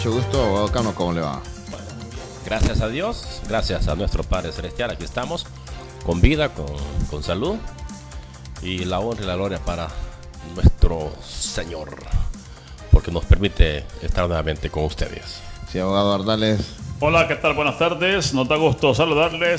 mucho gusto, abogado Cano, ¿cómo le va? Gracias a Dios, gracias a nuestro Padre Celestial, aquí estamos, con vida, con salud, y la honra y la gloria para nuestro Señor, porque nos permite estar nuevamente con ustedes. Sí, abogado Ardales. Hola, ¿qué tal? Buenas tardes, nos da gusto saludarles.